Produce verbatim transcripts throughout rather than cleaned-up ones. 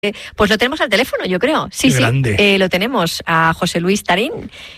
Pues lo tenemos al teléfono, yo creo. Sí, Qué sí, grande. eh, lo tenemos a José Luis Tarín.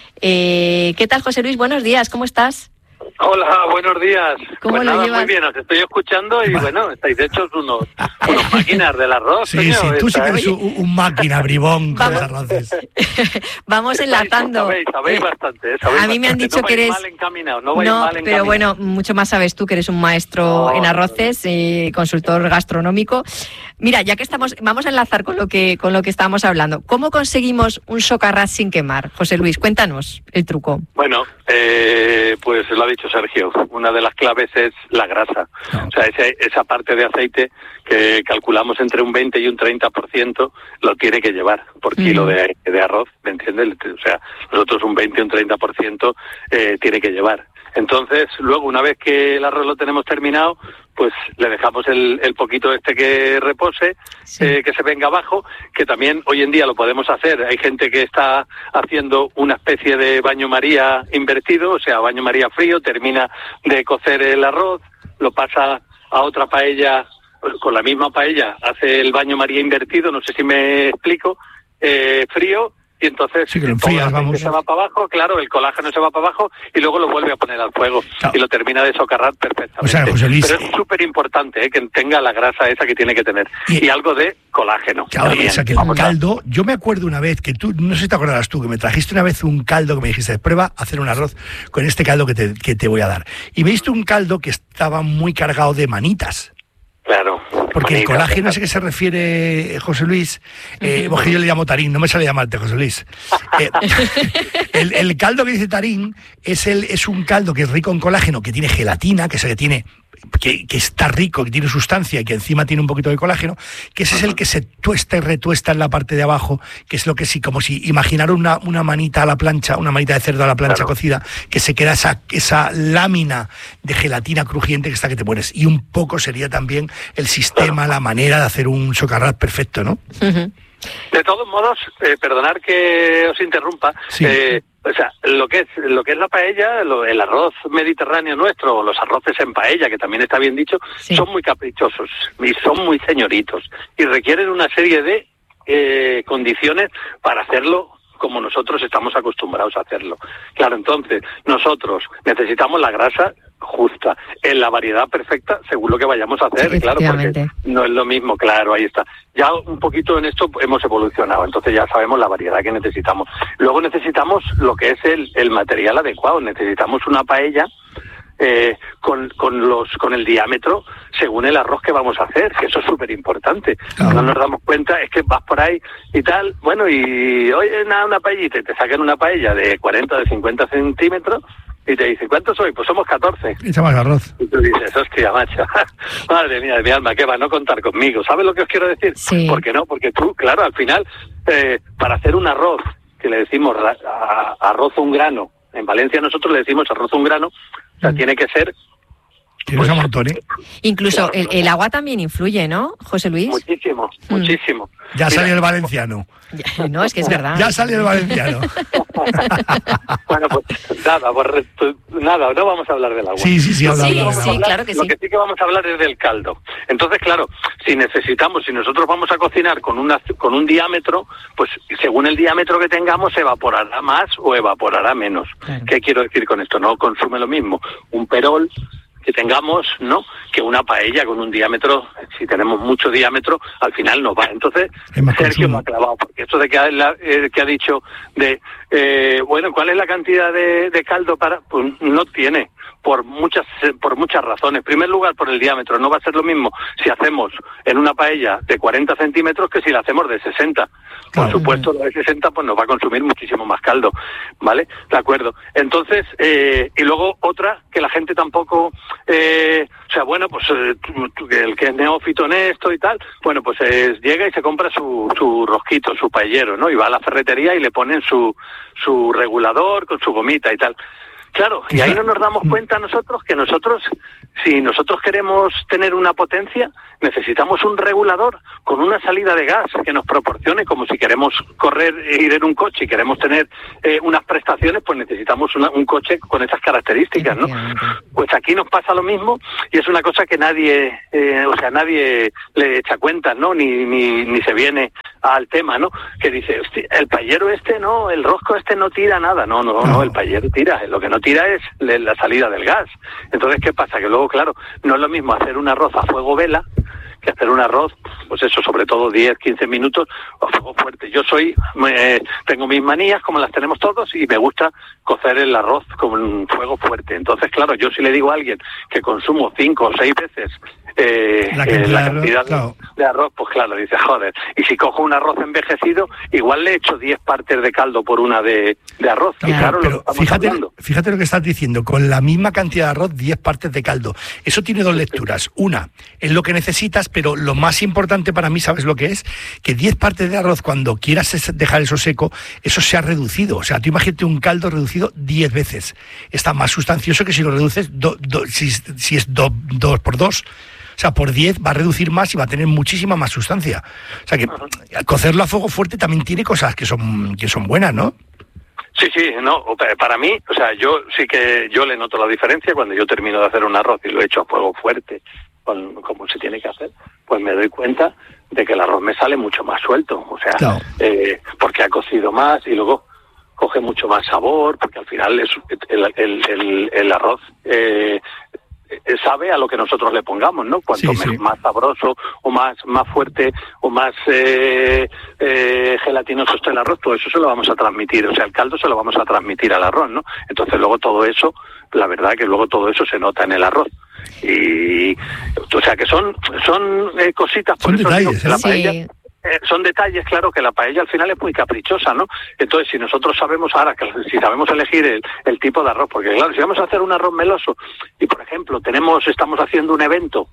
Eh, ¿Qué tal, José Luis? Buenos días, ¿cómo estás? Hola, buenos días. ¿Cómo pues lo nada, llevas? muy bien, os estoy escuchando y bueno, estáis hechos unos, unos máquinas del arroz. Sí, coño, sí, tú sí que eres Oye, un, un máquina bribón con Vamos. los arroces. Vamos enlazando. Sabéis, sabéis Eh, bastante, sabéis a mí me han bastante. dicho no que vais eres... mal encaminado, no vais No, mal pero encaminado. bueno, mucho más sabes tú que eres un maestro No, en no, arroces, eh, consultor gastronómico. Mira, ya que estamos, vamos a enlazar con lo que con lo que estábamos hablando. ¿Cómo conseguimos un socarrat sin quemar? José Luis, cuéntanos el truco. Bueno, eh, pues lo ha dicho Sergio, una de las claves es la grasa. No. O sea, ese, esa parte de aceite que calculamos entre un veinte y un treinta por ciento lo tiene que llevar por kilo Mm. de, de arroz, ¿me entiendes? O sea, nosotros un veinte o un treinta por ciento eh, tiene que llevar. Entonces, luego, una vez que el arroz lo tenemos terminado, pues le dejamos el, el poquito este que repose, Sí. eh, que se venga abajo, que también hoy en día lo podemos hacer. Hay gente que está haciendo una especie de baño María invertido, o sea, baño María frío, termina de cocer el arroz, lo pasa a otra paella, pues con la misma paella, hace el baño María invertido, no sé si me explico, eh, frío, y entonces Sí, que lo todo el enfrías, aceite vamos. se va para abajo, claro, el colágeno se va para abajo y luego lo vuelve a poner al fuego Claro. y lo termina de socarrar perfectamente. O sea, José Luis, Pero es súper importante, ¿eh? Que tenga la grasa esa que tiene que tener Y- y, algo de colágeno. Claro, también. o sea, que el caldo, yo me acuerdo una vez que tú, no sé si te acordarás tú, que me trajiste una vez un caldo que me dijiste, prueba a hacer un arroz con este caldo que te, que te voy a dar. Y me diste un caldo que estaba muy cargado de manitas. Claro. Porque el Manita, colágeno ese que se refiere, José Luis, eh, porque yo le llamo tarín, no me sale llamarte, José Luis. Eh, el, el caldo que dice tarín es, el, es un caldo que es rico en colágeno, que tiene gelatina, que, es el que tiene... Que, que está rico, que tiene sustancia y que encima tiene un poquito de colágeno, que ese es el que se tuesta y retuesta en la parte de abajo, que es lo que sí, como si imaginar una, una manita a la plancha, una manita de cerdo a la plancha Claro. cocida, que se queda esa, esa lámina de gelatina crujiente que está que te mueres. Y un poco sería también el sistema, la manera de hacer un socarrat perfecto, ¿no? Ujú. De todos modos, eh, perdonar que os interrumpa, Sí. eh, o sea, lo que es lo que es la paella, lo, el arroz mediterráneo nuestro, o los arroces en paella, que también está bien dicho, Sí. son muy caprichosos y son muy señoritos y requieren una serie de eh, condiciones para hacerlo como nosotros estamos acostumbrados a hacerlo. Claro, entonces, nosotros necesitamos la grasa justa, en la variedad perfecta, según lo que vayamos a hacer, Sí, claro, porque efectivamente. no es lo mismo, claro, ahí está. Ya un poquito en esto hemos evolucionado, entonces ya sabemos la variedad que necesitamos. Luego necesitamos lo que es el, el material adecuado, necesitamos una paella eh, con, con los con el diámetro según el arroz que vamos a hacer, que eso es súper importante. Claro. No nos damos cuenta, es que vas por ahí y tal, bueno, y oye, nada, una paellita, y te sacan una paella de cuarenta, de cincuenta centímetros, y te dicen, ¿cuántos soy? Pues somos catorce. Echa más arroz. Y tú dices, hostia, macho, madre mía de mi alma, ¿qué va? No contar conmigo. ¿Sabes lo que os quiero decir? Sí. ¿Por qué no? Porque tú, claro, al final, eh, para hacer un arroz, que le decimos ra- a- arroz un grano, en Valencia nosotros le decimos arroz un grano, o sea, Mm. tiene que ser Tienes a montón, ¿eh? Incluso Claro, el, el agua también influye, ¿no, José Luis? muchísimo, Mm. muchísimo. Ya Mira, salió el valenciano. Ya, no, es que es verdad. Ya salió el valenciano. Bueno, pues nada, pues, resto- nada, no vamos a hablar del agua. Sí, sí, sí, habla, Sí, habla, Vamos a habla. sí, hablar- claro que lo sí. que sí que vamos a hablar es del caldo. Entonces, claro, si necesitamos, si nosotros vamos a cocinar con una con un diámetro, pues según el diámetro que tengamos, evaporará más o evaporará menos. Claro. ¿Qué quiero decir con esto? No consume lo mismo un perol que tengamos, ¿no?, que una paella con un diámetro. Si tenemos mucho diámetro, al final nos va. Entonces, Hay más Sergio consumo. me ha clavado, porque esto de que ha, la- eh, que ha dicho de, eh, bueno, ¿cuál es la cantidad de, de caldo para...? Pues no tiene, por muchas eh, por muchas razones. En primer lugar, por el diámetro. No va a ser lo mismo si hacemos en una paella de cuarenta centímetros que si la hacemos de sesenta. Por Claro. supuesto, la de sesenta pues nos va a consumir muchísimo más caldo, ¿vale? De acuerdo. Entonces, eh, y luego otra que la gente tampoco... Eh, o sea, bueno, pues eh, tú- tú- el que es neófito en esto y tal, bueno, pues eh, llega y se compra su, su rosquito, su paellero, ¿no? Y va a la ferretería y le ponen su, su regulador con su gomita y tal. Claro, y ahí no nos damos cuenta nosotros que nosotros, si nosotros queremos tener una potencia, necesitamos un regulador con una salida de gas que nos proporcione, como si queremos correr, ir en un coche y queremos tener eh, unas prestaciones, pues necesitamos una, un coche con esas características, ¿no? Pues aquí nos pasa lo mismo y es una cosa que nadie, eh, o sea, nadie le echa cuenta, ¿no? Ni, ni, ni se viene al tema, ¿no? Que dice, hostia, el payero este, no, el rosco este no tira nada, no, no, no, el payero tira, lo que no tira es la salida del gas. Entonces, ¿qué pasa? Que luego, claro, no es lo mismo hacer un arroz a fuego vela que hacer un arroz, pues eso, sobre todo diez, quince minutos a fuego fuerte. Yo soy, eh, tengo mis manías, como las tenemos todos, y me gusta cocer el arroz con un fuego fuerte. Entonces, claro, yo si le digo a alguien que consumo cinco o seis veces eh, la cantidad, eh, la cantidad de, arroz, claro. de arroz, pues claro, dice, joder, y si cojo un arroz envejecido, igual le echo diez partes de caldo por una de, de arroz. Claro, y claro, pero lo fíjate, hablando. fíjate lo que estás diciendo, con la misma cantidad de arroz, diez partes de caldo. Eso tiene dos lecturas. Una, es lo que necesitas, pero lo más importante para mí, ¿sabes lo que es? Que diez partes de arroz, cuando quieras dejar eso seco, eso se ha reducido. O sea, tú imagínate un caldo reducido diez veces. Está más sustancioso que si lo reduces, do, do, si, si es dos do, por dos. O sea, por diez va a reducir más y va a tener muchísima más sustancia. O sea, que cocerlo a fuego fuerte también tiene cosas que son, que son buenas, ¿no? Sí, sí, no, para mí, o sea, yo sí que yo le noto la diferencia cuando yo termino de hacer un arroz y lo echo a fuego fuerte, con, como se tiene que hacer, pues me doy cuenta de que el arroz me sale mucho más suelto, o sea, claro. eh, porque ha cocido más y luego coge mucho más sabor, porque al final es el, el, el, el arroz eh, sabe a lo que nosotros le pongamos, ¿no? Cuanto sí, sí. más sabroso o más más fuerte o más eh, eh, gelatinoso esté el arroz, todo eso se lo vamos a transmitir, o sea, el caldo se lo vamos a transmitir al arroz, ¿no? Entonces luego todo eso, la verdad que luego todo eso se nota en el arroz. Y o sea que son son eh, cositas, por son eso detalles, digo que la sí. paella Eh, son detalles, claro, que la paella al final es muy caprichosa, ¿no? Entonces, si nosotros sabemos ahora, que si sabemos elegir el, el tipo de arroz, porque claro, si vamos a hacer un arroz meloso y, por ejemplo, tenemos, estamos haciendo un evento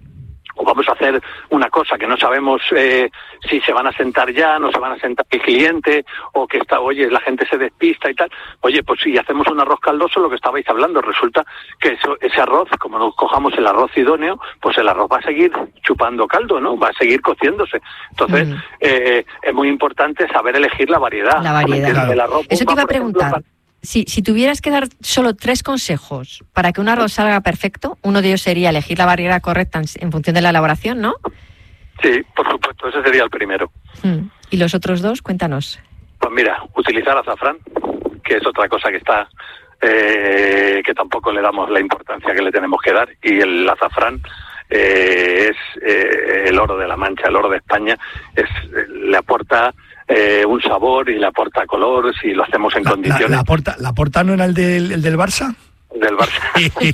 o vamos a hacer una cosa que no sabemos eh, si se van a sentar ya, no se van a sentar el cliente, o que está, oye, la gente se despista y tal, oye, pues si hacemos un arroz caldoso, lo que estabais hablando, resulta que eso, ese arroz, como nos cojamos el arroz idóneo, pues el arroz va a seguir chupando caldo, ¿no? Va a seguir cociéndose. Entonces, mm. eh, es muy importante saber elegir la variedad. La variedad. Claro. El arroz, eso te iba a preguntar. Ejemplo, Si, si tuvieras que dar solo tres consejos para que un arroz salga perfecto, uno de ellos sería elegir la variedad correcta en, en función de la elaboración, ¿no? Sí, por supuesto, ese sería el primero. Mm. ¿Y los otros dos? Cuéntanos. Pues mira, utilizar azafrán, que es otra cosa que está, eh, que tampoco le damos la importancia que le tenemos que dar, y el azafrán eh, es eh, el oro de la Mancha, el oro de España, es le aporta Eh, un sabor y le aporta color si lo hacemos en la, condiciones. La, la, aporta, ¿La aporta no era el del, el del Barça? Del Barça.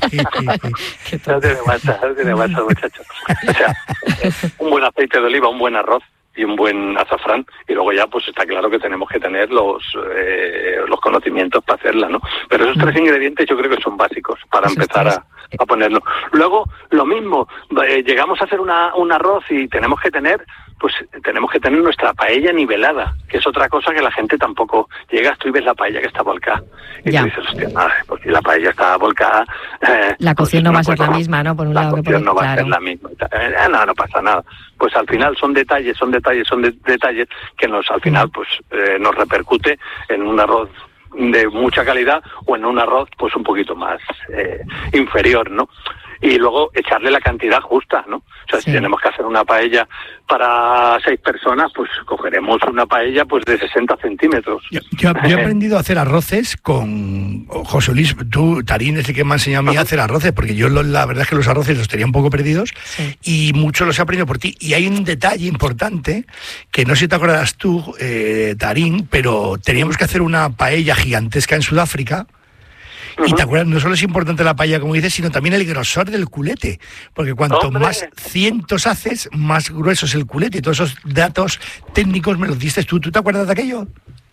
No tiene Barça, no tiene Barça, muchachos. O sea, un buen aceite de oliva, un buen arroz y un buen azafrán, y luego ya pues está claro que tenemos que tener los eh, los conocimientos para hacerla, ¿no? Pero esos tres ingredientes yo creo que son básicos para Eso empezar a, a ponerlo. Luego, lo mismo, eh, llegamos a hacer una, un arroz y tenemos que tener pues tenemos que tener nuestra paella nivelada, que es otra cosa que la gente tampoco llegas, tú y ves la paella que está volcada. Y ya. tú dices, hostia, madre, pues si la paella está volcada... Eh, la cocción pues no va a ser cosa, la misma, ¿no? Por un la lado que por cocción no va claro. a ser la misma. Eh, no, no pasa nada. Pues al final son detalles, son detalles, son de, detalles que nos al final pues eh, nos repercute en un arroz de mucha calidad o en un arroz pues un poquito más eh, inferior, ¿no? Y luego echarle la cantidad justa, ¿no? O sea, sí. Si tenemos que hacer una paella para seis personas, pues cogeremos una paella pues de sesenta centímetros. Yo, yo, yo he aprendido a hacer arroces con... José Luis, tú, Tarín, es el que me ha enseñado a mí a hacer arroces, porque yo lo, la verdad es que los arroces los tenía un poco perdidos, sí. Y muchos los he aprendido por ti. Y hay un detalle importante, que no sé si te acordarás tú, eh, Tarín, pero teníamos que hacer una paella gigantesca en Sudáfrica. Y te acuerdas, no solo es importante la paella, como dices, sino también el grosor del culete. Porque cuanto ¡Hombre! Más cientos haces, más grueso es el culete. Y todos esos datos técnicos me los diste tú. ¿Tú te acuerdas de aquello?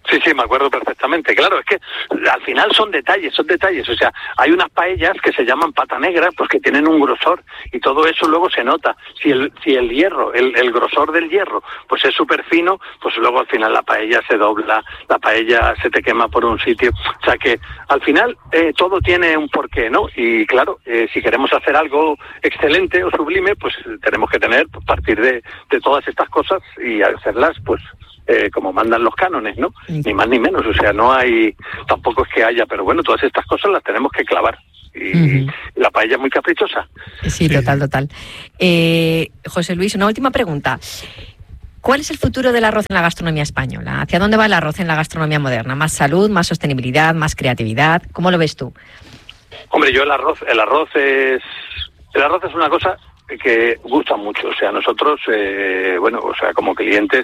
Sí, sí, me acuerdo perfectamente. Claro, es que al final son detalles, son detalles. O sea, hay unas paellas que se llaman pata negra, pues que tienen un grosor y todo eso luego se nota. Si el si el hierro, el, el grosor del hierro, pues es súper fino, pues luego al final la paella se dobla, la paella se te quema por un sitio. O sea que al final eh, todo tiene un porqué, ¿no? Y claro, eh, si queremos hacer algo excelente o sublime, pues tenemos que tener, pues, partir de, de todas estas cosas y hacerlas, pues, Eh, como mandan los cánones, ¿no? Ni más ni menos, o sea, no hay, tampoco es que haya, pero bueno, todas estas cosas las tenemos que clavar. Y uh-huh. la paella es muy caprichosa. Sí, sí. total, total. Eh, José Luis, una última pregunta. ¿Cuál es el futuro del arroz en la gastronomía española? ¿Hacia dónde va el arroz en la gastronomía moderna? ¿Más salud, más sostenibilidad, más creatividad? ¿Cómo lo ves tú? Hombre, yo el arroz, el arroz es, el arroz es una cosa que gusta mucho, o sea, nosotros, eh, bueno, o sea, como clientes,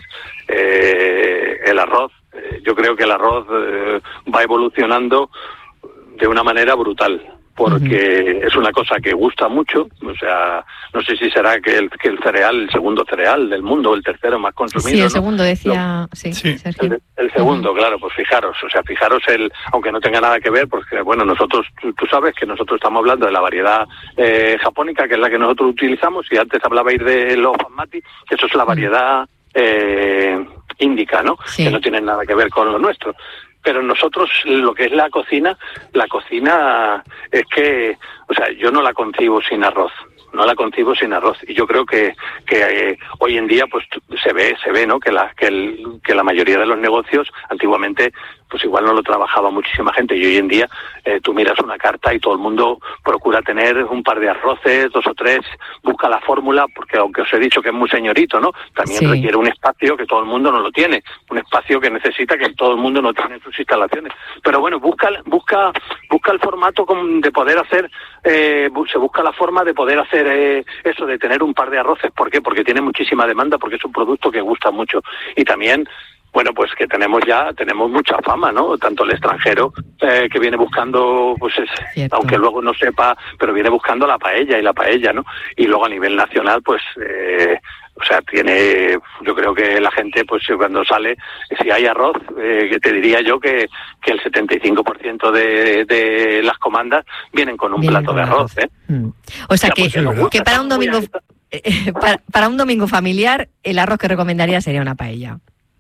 eh, el arroz, eh, yo creo que el arroz eh, va evolucionando de una manera brutal, porque uh-huh. es una cosa que gusta mucho, o sea, no sé si será que el, que el cereal, el segundo cereal del mundo, el tercero más consumido. Sí, el ¿no? segundo decía, no, sí, sí. El, el segundo, uh-huh. claro, pues fijaros, o sea, fijaros el, aunque no tenga nada que ver, porque bueno, nosotros, tú, tú sabes que nosotros estamos hablando de la variedad eh, japónica, que es la que nosotros utilizamos, y antes hablabais de los basmati, que eso es la variedad eh, índica, ¿no? Sí. Que no tiene nada que ver con lo nuestro. Pero nosotros, lo que es la cocina, la cocina es que, o sea, yo no la concibo sin arroz, no la concibo sin arroz. Y yo creo que que eh, hoy en día, pues se ve, se ve, ¿no? Que la que el que la mayoría de los negocios, antiguamente, pues igual no lo trabajaba muchísima gente. Y hoy en día, eh, tú miras una carta y todo el mundo procura tener un par de arroces, dos o tres, busca la fórmula, porque aunque os he dicho que es muy señorito, ¿no? También sí. requiere un espacio que todo el mundo no lo tiene, un espacio que necesita que todo el mundo no tiene en sus instalaciones. Pero bueno, busca busca busca el formato de poder hacer, eh, se busca la forma de poder hacer eh, eso, de tener un par de arroces. ¿Por qué? Porque tiene muchísima demanda, porque es un producto que gusta mucho. Y también, bueno, pues que tenemos ya, tenemos mucha fama, ¿no? Tanto el extranjero eh, que viene buscando, pues es, aunque luego no sepa, pero viene buscando la paella y la paella, ¿no? Y luego a nivel nacional, pues, eh, o sea, tiene, yo creo que la gente, pues cuando sale, si hay arroz, eh, que te diría yo que, que el setenta y cinco por ciento de, de las comandas vienen con un vienen plato con de arroz, arroz, ¿eh? Mm. O sea, que, pues, que, que para un domingo, eh, para, para un domingo familiar, el arroz que recomendaría sería una paella.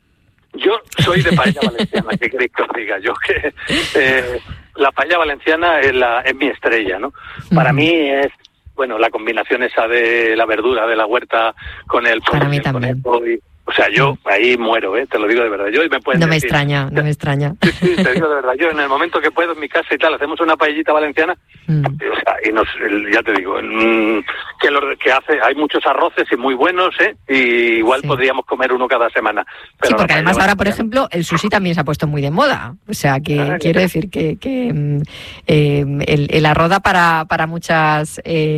Yo soy de paella valenciana, ¿qué queréis que os diga? Yo que eh, la paella valenciana es, la, es mi estrella, ¿no? Para uh-huh. mí es, bueno, la combinación esa de la verdura de la huerta con el Para mí también. Y, o sea, yo ahí muero, ¿eh? Te lo digo de verdad. Yo me pueden No me decir, extraña, no me extraña. Sí, sí, te digo de verdad. Yo en el momento que puedo en mi casa y tal, hacemos una paellita valenciana, mm. o sea, y nos, ya te digo, mm, que, lo, que hace, hay muchos arroces y muy buenos, ¿eh? Y igual sí. podríamos comer uno cada semana. Pero sí, porque además ahora, por ejemplo, el sushi también se ha puesto muy de moda. O sea, que ah, quiero sí. decir que, que eh, el, el arroz da para, para muchas eh,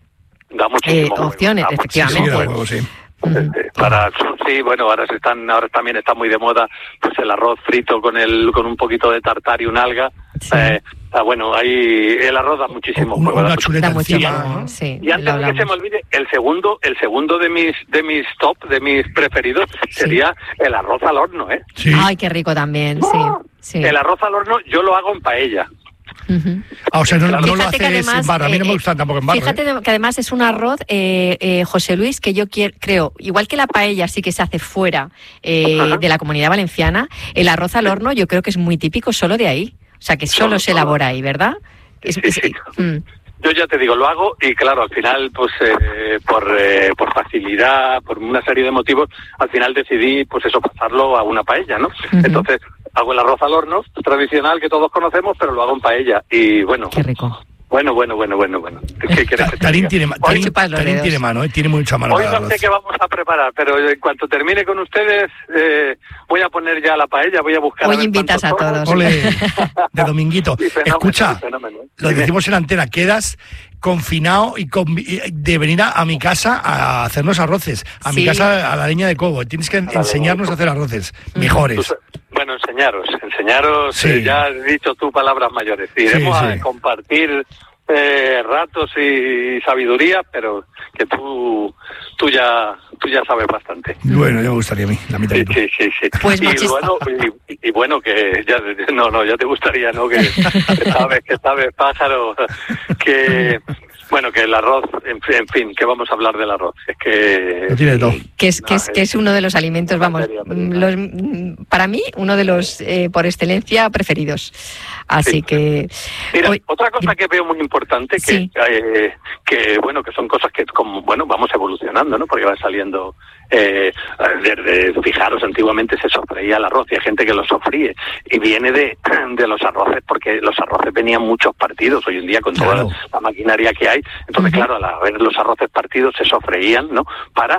da eh, opciones, da efectivamente. Muchísimo, sí. Este, para sí, bueno, ahora se están, ahora también está muy de moda, pues el arroz frito con el con un poquito de tartar y un alga. Sí. Eh, ah, bueno, ahí el arroz da muchísimo. Una, una chuleta muchísimo, ¿no? Sí, y antes de que se me olvide, el segundo, el segundo de mis de mis top, de mis preferidos, sí. sería el arroz al horno, ¿eh? Sí. Ay, qué rico también, sí, sí. El arroz al horno yo lo hago en paella. Uh-huh. Ah, o sea, no, no lo haces además, en barro. A mí no me gusta eh, tampoco en barro. Fíjate ¿eh? que además es un arroz, eh, eh, José Luis, que yo quiero, creo, igual que la paella sí que se hace fuera eh, de la Comunidad Valenciana, el arroz al horno yo creo que es muy típico solo de ahí. O sea, que solo, solo se elabora ahí, ¿verdad? Es, sí, es, sí. Mm. Yo ya te digo, lo hago y claro, al final, pues eh, por eh, por facilidad, por una serie de motivos, al final decidí, pues eso, pasarlo a una paella, ¿no? Uh-huh. Entonces, hago el arroz al horno, tradicional que todos conocemos, pero lo hago en paella. Y bueno... Qué rico. Bueno, bueno, bueno, bueno, bueno. ¿Qué quieres que te Tarín diga? tiene, Tarín, Tarín tiene mano, ¿eh? Tiene mucha mano. Hoy no sé qué vamos a preparar, pero en cuanto termine con ustedes, eh, voy a poner ya la paella, voy a buscar... Hoy a invitas a todos. Ole, de dominguito. Sí, fenómeno, Escucha, fenómeno. lo decimos en antena, quedas confinado y con, de venir a, a mi casa a hacernos arroces, a sí. mi casa a la leña de cobo. Tienes que a enseñarnos a hacer arroces mejores. Bueno, enseñaros, enseñaros, sí. eh, ya has dicho tú palabras mayores. Iremos sí, sí. a compartir eh, ratos y sabiduría, pero que tú tú ya tú ya sabes bastante. Bueno, ya me gustaría a mí, la mitad sí, de tú. sí, sí, sí. Pues y, muchis... bueno, y, y bueno, que ya no, no, ya te gustaría, ¿no? Que, que sabes, que sabes, pájaro, que bueno, que el arroz, en fin, en fin, que vamos a hablar del arroz. Es que lo tiene todo. Que es, que, es, que es uno de los alimentos, vamos, los, para mí, uno de los, eh, por excelencia, preferidos. Así sí. que... Mira, hoy... otra cosa que veo muy importante, que, sí. eh, que bueno, que son cosas que, como bueno, vamos evolucionando, ¿no? Porque van saliendo... Eh, desde, fijaros, antiguamente se sofreía el arroz y hay gente que lo sofríe y viene de, de los arroces, porque los arroces venían muchos partidos hoy en día con claro. toda la maquinaria que hay. Entonces, uh-huh. claro, al haber los arroces partidos se sofreían, ¿no? Para...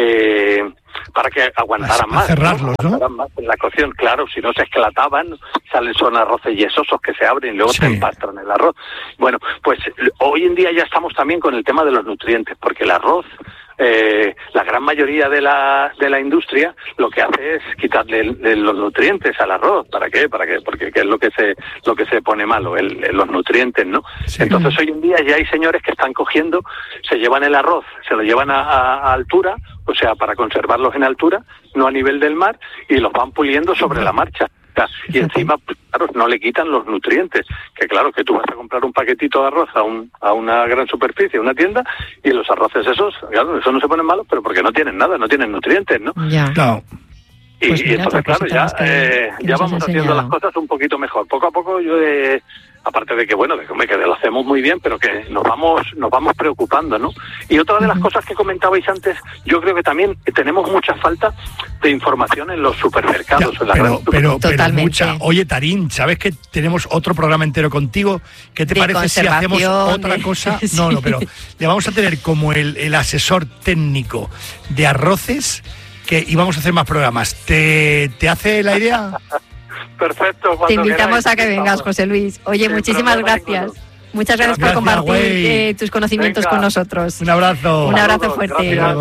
Eh, para que aguantaran más, cerrarlos, ¿no? Aguantaran más en la cocción, claro, si no se esclataban, salen son arroces yesosos que se abren y luego sí. se empastran el arroz. Bueno, pues hoy en día ya estamos también con el tema de los nutrientes, porque el arroz, eh, la gran mayoría de la de la industria lo que hace es quitarle el, el, los nutrientes al arroz. ¿Para qué? ¿Para qué? Porque ¿qué es lo que se lo que se pone malo? El, el, los nutrientes, ¿no? Sí. Entonces hoy en día ya hay señores que están cogiendo, se llevan el arroz, se lo llevan a, a, a altura, o sea, para conservarlos en altura, no a nivel del mar, y los van puliendo sobre la marcha. Y encima, claro, no le quitan los nutrientes. Que claro, que tú vas a comprar un paquetito de arroz a, un, a una gran superficie, a una tienda, y los arroces esos, claro, esos no se ponen malos, pero porque no tienen nada, no tienen nutrientes, ¿no? Ya. No. Y, pues mira, y entonces, claro, ya, que, eh, que ya vamos haciendo las cosas un poquito mejor. Poco a poco yo... Eh, aparte de que, bueno, de que lo hacemos muy bien, pero que nos vamos nos vamos preocupando, ¿no? Y otra de las uh-huh. cosas que comentabais antes, yo creo que también tenemos mucha falta de información en los supermercados. Ya, en la pero, pero, pero mucha. Oye, Tarín, ¿sabes que tenemos otro programa entero contigo? ¿Qué te de parece si hacemos otra de... cosa? sí. No, no, pero le vamos a tener como el, el asesor técnico de arroces que, y vamos a hacer más programas. ¿Te, te hace la idea? Perfecto. Te invitamos queráis, a que vengas, José Luis. Oye, sí, muchísimas gracias. Muchas gracias, gracias por compartir eh, tus conocimientos Venga. con nosotros. Un abrazo. Un abrazo fuerte.